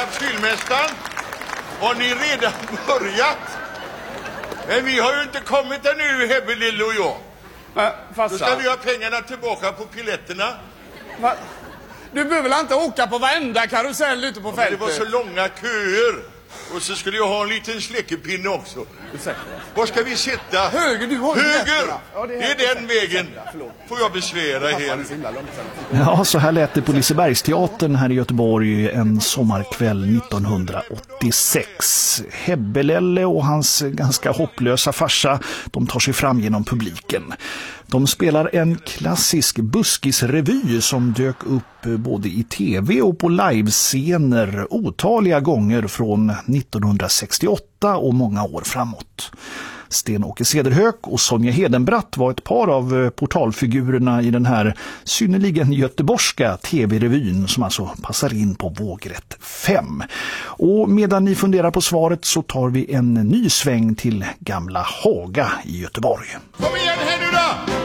Kapsylmästaren. Har ni redan börjat? Men vi har ju inte kommit ännu, Hebbe Lille och jag. Då ska vi ha pengarna tillbaka på piletterna. Du behöver väl inte åka på varenda karusell ute på fältet? Det var så långa köer. Och så skulle jag ha en liten släckepinne också. Var ska vi sitta? Höger, du har höger! Ja, det är den vägen. Får jag besvära här? Ja, så här lät det på Lisebergsteatern här i Göteborg en sommarkväll 1986. Hebbelelle och hans ganska hopplösa farsa, de tar sig fram genom publiken. De spelar en klassisk buskisrevy som dök upp både i tv och på livescener otaliga gånger från 1968 och många år framåt. Sten-Åke Cederhök och Sonja Hedenbratt var ett par av portalfigurerna i den här synnerligen göteborgska tv-revyn som alltså passar in på vågrätt 5. Och medan ni funderar på svaret så tar vi en ny sväng till gamla Haga i Göteborg. Kom igen här nu då!